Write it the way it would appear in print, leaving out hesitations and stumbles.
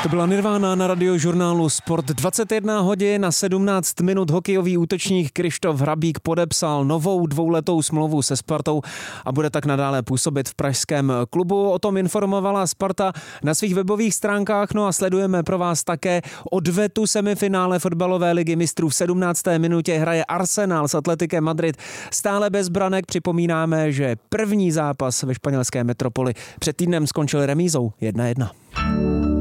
To byla Nirvana na radiožurnálu Sport. 21 hodin na 17 minut hokejový útočník Kryštof Hrabík podepsal novou dvouletou smlouvu se Spartou a bude tak nadále působit v pražském klubu. O tom informovala Sparta na svých webových stránkách, no a sledujeme pro vás také odvetu semifinále fotbalové ligy mistrů. V 17. minutě hraje Arsenal s Atletikem Madrid. Stále bez branek, připomínáme, že první zápas ve španělské metropoli před týdnem skončil remízou 1-1.